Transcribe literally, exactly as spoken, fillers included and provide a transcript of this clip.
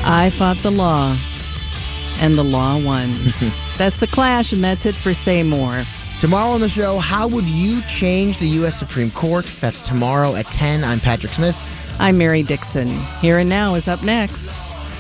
I fought the law, and the law won. That's The Clash, and that's it for Say More. Tomorrow on the show, how would you change the U S Supreme Court? That's tomorrow at ten. I'm Patrick Smith. I'm Mary Dixon. Here and Now is up next.